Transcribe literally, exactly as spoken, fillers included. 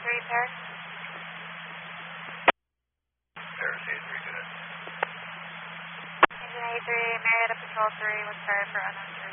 three, Paris. Paris A three, good. Engine A three, Marietta Patrol three, with fire for unknown three.